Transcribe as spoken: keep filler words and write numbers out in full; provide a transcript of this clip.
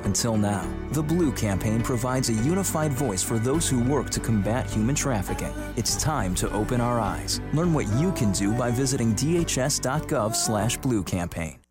Until now, the Blue Campaign provides a unified voice for those who work to combat human trafficking. It's time to open our eyes. Learn what you can do by visiting d h s dot gov slash blue campaign.